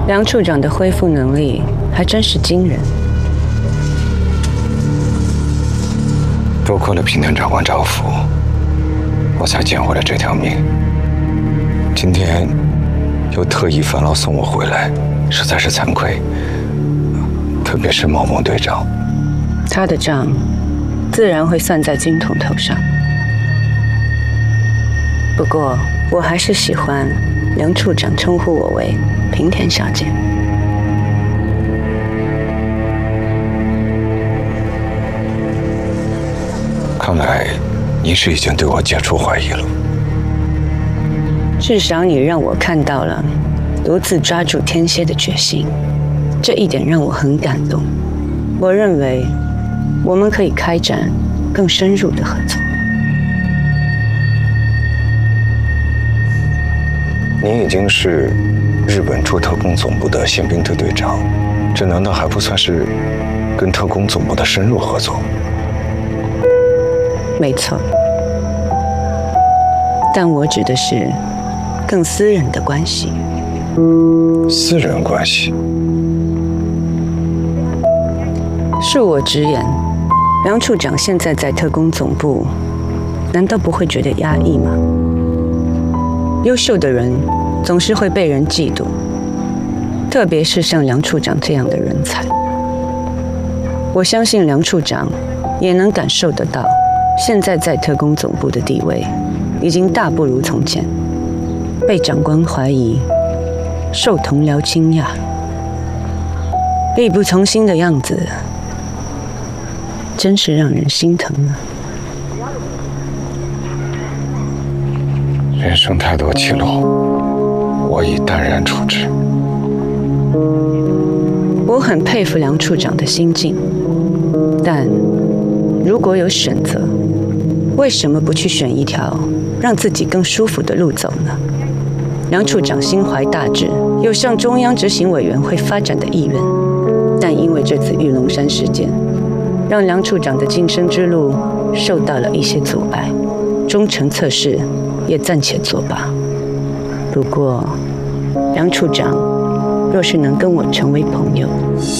梁处长的恢复能力还真是惊人。 多亏了平田长官照拂，我才捡回了这条命。今天又特意烦劳送我回来，实在是惭愧。特别是茂萌队长， 他的账自然会算在金童头上。不过，我还是喜欢梁处长称呼我为平田小姐。 看来您是已经对我解除怀疑了。 至少你让我看到了独自抓住天蝎的决心，这一点让我很感动。我认为我们可以开展更深入的合作。 您已经是日本驻特工总部的宪兵队队长，这难道还不算是跟特工总部的深入合作？ 没错，但我指的是更私人的关系。 私人关系？ 恕我直言，梁处长现在在特工总部，难道不会觉得压抑吗？优秀的人总是会被人嫉妒，特别是像梁处长这样的人才。我相信梁处长也能感受得到，现在在特工总部的地位已经大不如从前，被长官怀疑，受同僚惊讶，力不从心的样子，真是让人心疼啊！ 人生太多歧路，我已淡然处之。 我很佩服梁处长的心境，但如果有选择，为什么不去选一条让自己更舒服的路走呢？梁处长心怀大志，有向中央执行委员会发展的意愿，但因为这次玉龙山事件，让梁处长的晋升之路受到了一些阻碍，中层测试也暂且作罢。不过，梁处长若是能跟我成为朋友，